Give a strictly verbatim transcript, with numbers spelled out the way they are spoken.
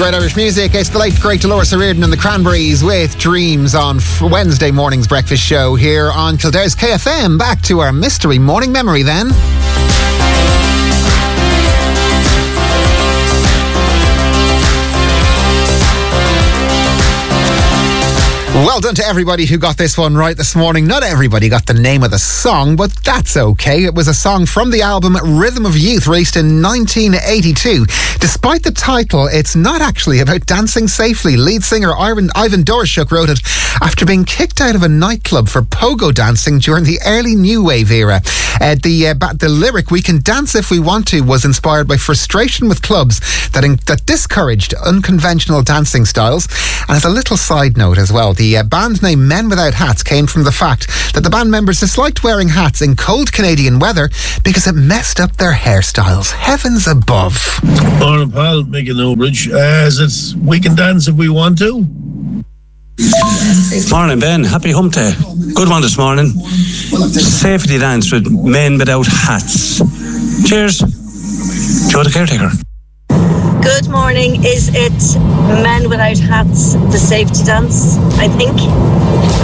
Great Irish music. It's the late, great Dolores O'Riordan and the Cranberries with Dreams on Wednesday morning's breakfast show here on Kildare's K F M. Back to our mystery morning memory then. Well done to everybody who got this one right this morning. Not everybody got the name of the song, but that's okay. It was a song from the album Rhythm of Youth, released in nineteen eighty-two. Despite the title, it's not actually about dancing safely. Lead singer Ivan, Ivan Dorshuk wrote it after being kicked out of a nightclub for pogo dancing during the early New Wave era. Uh, the uh, the lyric, "We can dance if we want to," was inspired by frustration with clubs that, in, that discouraged unconventional dancing styles. And as a little side note as well, the uh, band name Men Without Hats came from the fact that the band members disliked wearing hats in cold Canadian weather because it messed up their hairstyles. Heavens above. Morning, pal. Mickey Newbridge. Uh, is it "We can dance if we want to"? Morning, Ben. Happy hump day. Good one this morning. Safety dance with Men Without Hats. Cheers. Joe the caretaker. Good morning. Is it Men Without Hats, the safety dance, I think?